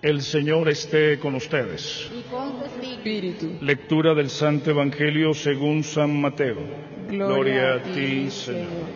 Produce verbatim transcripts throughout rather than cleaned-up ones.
El Señor esté con ustedes. Y con tu espíritu. Lectura del Santo Evangelio según San Mateo. Gloria, Gloria a a ti, Señor.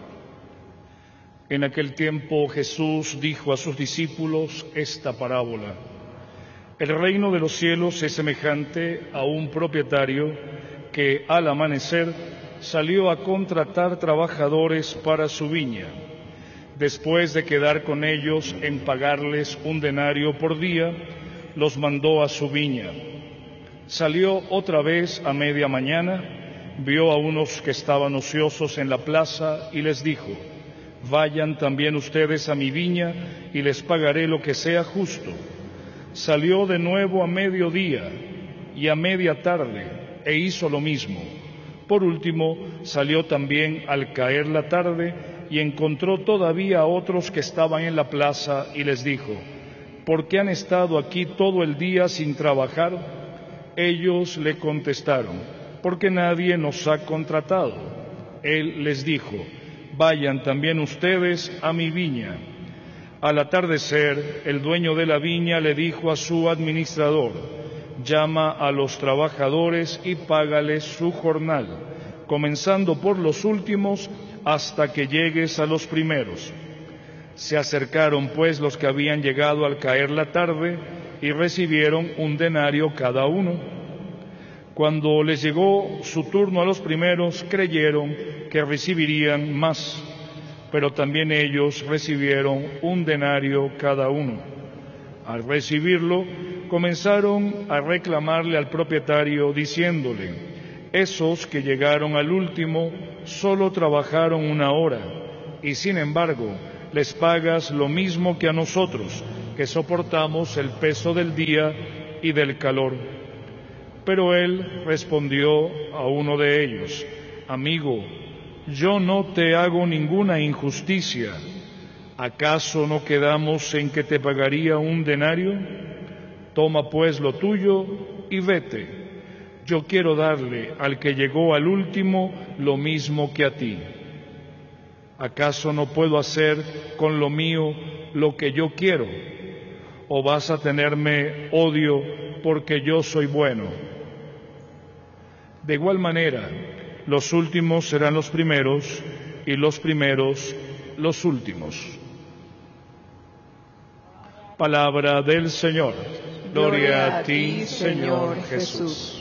En aquel tiempo Jesús dijo a sus discípulos esta parábola. El reino de los cielos es semejante a un propietario que al amanecer salió a contratar trabajadores para su viña. Después de quedar con ellos en pagarles un denario por día, los mandó a su viña. Salió otra vez a media mañana, vio a unos que estaban ociosos en la plaza y les dijo: vayan también ustedes a mi viña y les pagaré lo que sea justo. Salió de nuevo a mediodía y a media tarde e hizo lo mismo. Por último, salió también al caer la tarde y encontró todavía a otros que estaban en la plaza y les dijo: ¿por qué han estado aquí todo el día sin trabajar? Ellos le contestaron: porque nadie nos ha contratado. Él les dijo: vayan también ustedes a mi viña. Al atardecer, el dueño de la viña le dijo a su administrador: llama a los trabajadores y págales su jornal, comenzando por los últimos hasta que llegues a los primeros. Se acercaron pues los que habían llegado al caer la tarde y recibieron un denario cada uno. Cuando les llegó su turno a los primeros, creyeron que recibirían más, pero también ellos recibieron un denario cada uno. Al recibirlo, comenzaron a reclamarle al propietario, diciéndole: esos que llegaron al último solo trabajaron una hora, y sin embargo les pagas lo mismo que a nosotros, que soportamos el peso del día y del calor. Pero él respondió a uno de ellos: amigo, yo no te hago ninguna injusticia. ¿Acaso no quedamos en que te pagaría un denario? Toma pues lo tuyo y vete. Yo quiero darle al que llegó al último lo mismo que a ti. ¿Acaso no puedo hacer con lo mío lo que yo quiero? ¿O vas a tenerme odio porque yo soy bueno? De igual manera, los últimos serán los primeros y los primeros los últimos. Palabra del Señor. Gloria a ti, Señor Jesús.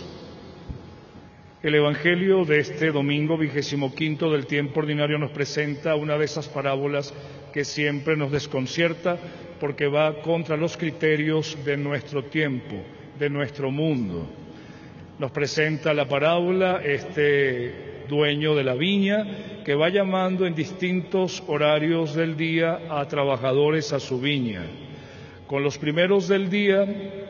El Evangelio de este domingo vigésimo quinto del tiempo ordinario nos presenta una de esas parábolas que siempre nos desconcierta porque va contra los criterios de nuestro tiempo, de nuestro mundo. Nos presenta la parábola este dueño de la viña que va llamando en distintos horarios del día a trabajadores a su viña. Con los primeros del día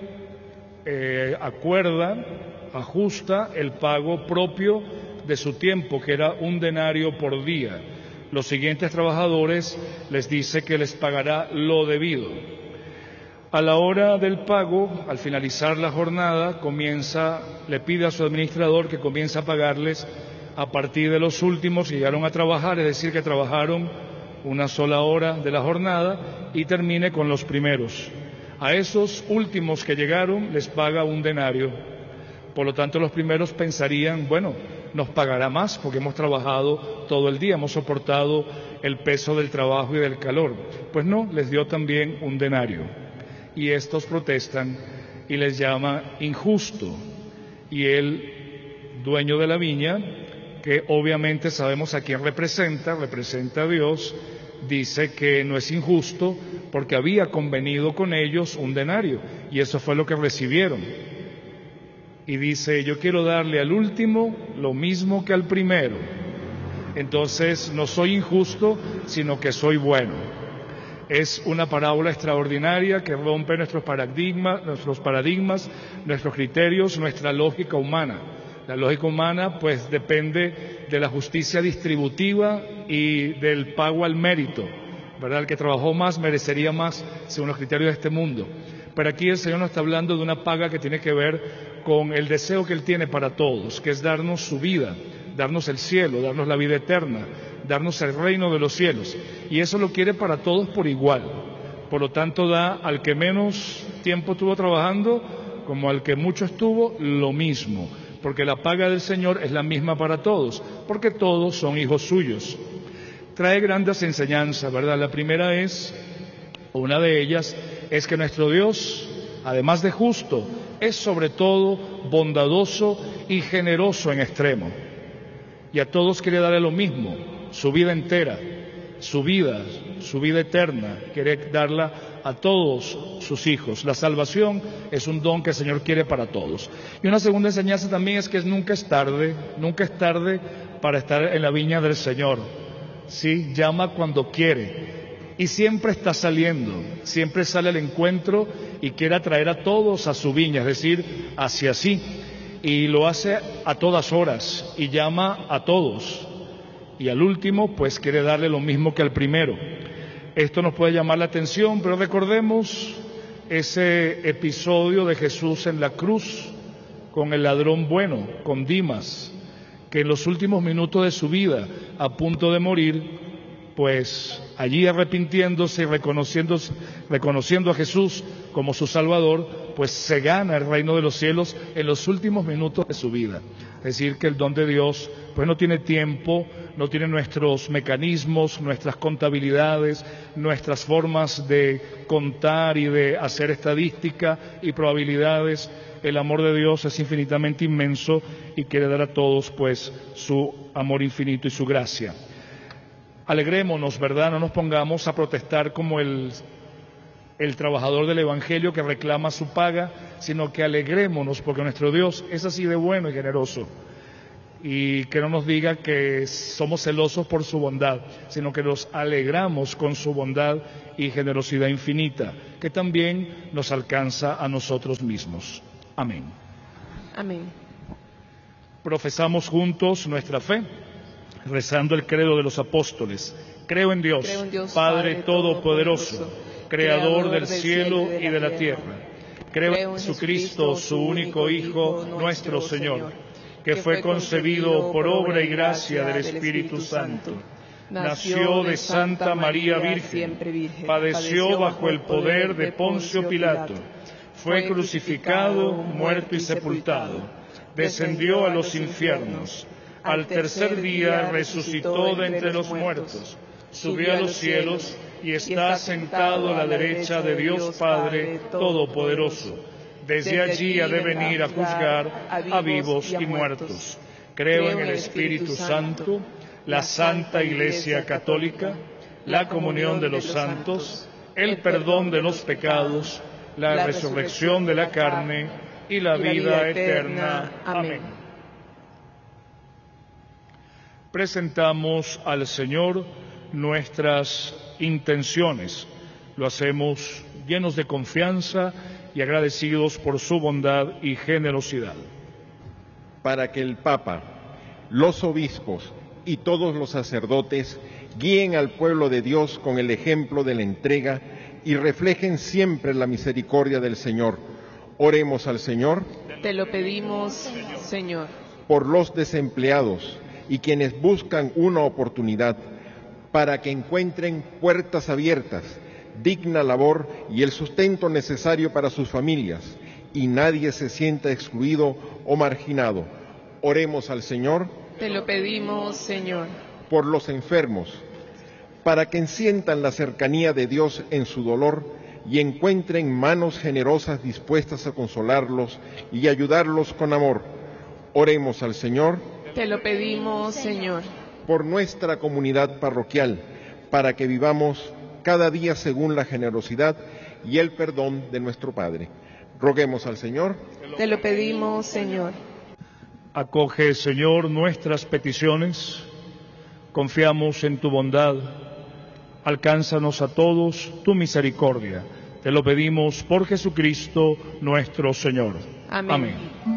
eh, acuerda, ajusta el pago propio de su tiempo, que era un denario por día. Los siguientes trabajadores les dice que les pagará lo debido. A la hora del pago, al finalizar la jornada, comienza, le pide a su administrador que comience a pagarles a partir de los últimos que llegaron a trabajar, es decir, que trabajaron una sola hora de la jornada, y termine con los primeros. A esos últimos que llegaron les paga un denario. Por lo tanto, los primeros pensarían: bueno, nos pagará más porque hemos trabajado todo el día, hemos soportado el peso del trabajo y del calor. Pues no, les dio también un denario. Y estos protestan y les llama injusto. Y el dueño de la viña, que obviamente sabemos a quién representa, representa a Dios, dice que no es injusto porque había convenido con ellos un denario, y eso fue lo que recibieron. Y dice: yo quiero darle al último lo mismo que al primero. Entonces no soy injusto, sino que soy bueno. Es una parábola extraordinaria que rompe nuestros paradigmas, nuestros paradigmas, nuestros criterios, nuestra lógica humana. La lógica humana pues depende de la justicia distributiva y del pago al mérito, ¿verdad? El que trabajó más merecería más según los criterios de este mundo. Pero aquí el Señor nos está hablando de una paga que tiene que ver con el deseo que Él tiene para todos, que es darnos su vida, darnos el cielo, darnos la vida eterna, darnos el reino de los cielos. Y eso lo quiere para todos por igual. Por lo tanto, da al que menos tiempo estuvo trabajando como al que mucho estuvo lo mismo, porque la paga del Señor es la misma para todos, porque todos son hijos suyos. Trae grandes enseñanzas, ¿verdad? La primera es, una de ellas, es que nuestro Dios, además de justo, es sobre todo bondadoso y generoso en extremo. Y a todos quiere darle lo mismo, su vida entera, su vida, su vida eterna, quiere darla a todos sus hijos. La salvación es un don que el Señor quiere para todos. Y una segunda enseñanza también es que nunca es tarde, nunca es tarde para estar en la viña del Señor. Sí, llama cuando quiere. Y siempre está saliendo, siempre sale al encuentro y quiere atraer a todos a su viña, es decir, hacia sí. Y lo hace a todas horas y llama a todos. Y al último, pues quiere darle lo mismo que al primero. Esto nos puede llamar la atención, pero recordemos ese episodio de Jesús en la cruz con el ladrón bueno, con Dimas, que en los últimos minutos de su vida, a punto de morir, pues allí arrepintiéndose y reconociendo, reconociendo a Jesús como su Salvador, pues se gana el reino de los cielos en los últimos minutos de su vida. Es decir, que el don de Dios pues no tiene tiempo, no tiene nuestros mecanismos, nuestras contabilidades, nuestras formas de contar y de hacer estadística y probabilidades. El amor de Dios es infinitamente inmenso y quiere dar a todos pues su amor infinito y su gracia. Alegrémonos, ¿verdad? No nos pongamos a protestar como el, el trabajador del Evangelio que reclama su paga, sino que alegrémonos porque nuestro Dios es así de bueno y generoso. Y que no nos diga que somos celosos por su bondad, sino que nos alegramos con su bondad y generosidad infinita, que también nos alcanza a nosotros mismos. Amén. Amén. Profesamos juntos nuestra fe, rezando el credo de los apóstoles. Creo en Dios, Creo en Dios Padre, Padre Todopoderoso, Todopoderoso, Creador del cielo y de la tierra. Creo en Jesucristo, su único Hijo, nuestro Señor, que fue concebido por obra y gracia del Espíritu Santo. Nació de Santa María Virgen, padeció bajo el poder de Poncio Pilato, fue crucificado, muerto y sepultado, descendió a los infiernos, al tercer día resucitó de entre los muertos, subió a los cielos y está sentado a la derecha de Dios Padre Todopoderoso. Desde allí ha de venir a juzgar a vivos y muertos. Creo en el Espíritu Santo, la Santa Iglesia Católica, la comunión de los santos, el perdón de los pecados, la resurrección de la carne y la vida eterna. Amén. Presentamos al Señor nuestras intenciones. Lo hacemos llenos de confianza y agradecidos por su bondad y generosidad. Para que el Papa, los obispos y todos los sacerdotes guíen al pueblo de Dios con el ejemplo de la entrega y reflejen siempre la misericordia del Señor. Oremos al Señor. Te lo pedimos, Señor. Por los desempleados y quienes buscan una oportunidad, para que encuentren puertas abiertas, digna labor y el sustento necesario para sus familias, y nadie se sienta excluido o marginado. Oremos al Señor. Te lo pedimos, Señor. Por los enfermos, para que sientan la cercanía de Dios en su dolor y encuentren manos generosas dispuestas a consolarlos y ayudarlos con amor. Oremos al Señor. Te lo pedimos, Señor. Por nuestra comunidad parroquial, para que vivamos cada día según la generosidad y el perdón de nuestro Padre. Roguemos al Señor. Te lo pedimos, Señor. Acoge, Señor, nuestras peticiones. Confiamos en tu bondad. Alcánzanos a todos tu misericordia. Te lo pedimos por Jesucristo nuestro Señor. Amén. Amén.